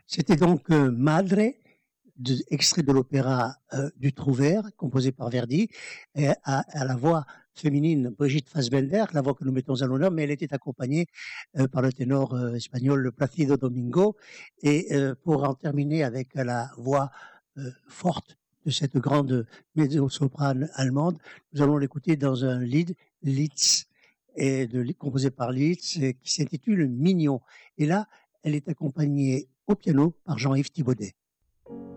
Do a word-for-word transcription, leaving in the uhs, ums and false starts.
C'était donc euh, Madre, de, extrait de l'opéra euh, du Trouvère, composé par Verdi, et à, à la voix féminine Brigitte Fassbender, la voix que nous mettons à l'honneur, mais elle était accompagnée euh, par le ténor euh, espagnol Placido Domingo. Et euh, pour en terminer avec la voix euh, forte de cette grande mezzo-soprane allemande, nous allons l'écouter dans un lied, Litz, et de, composé par Litz, et qui s'intitule Mignon. Et là, elle est accompagnée au piano par Jean-Yves Thibaudet.